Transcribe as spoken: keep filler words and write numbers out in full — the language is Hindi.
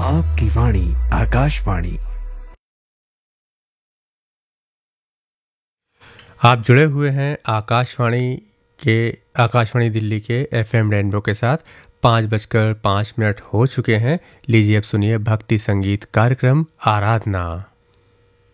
आपकी वाणी आकाशवाणी। आप जुड़े हुए हैं आकाशवाणी के आकाशवाणी दिल्ली के एफएम रेनबो के साथ। पाँच बजकर पाँच मिनट हो चुके हैं। लीजिए अब सुनिए भक्ति संगीत कार्यक्रम आराधना।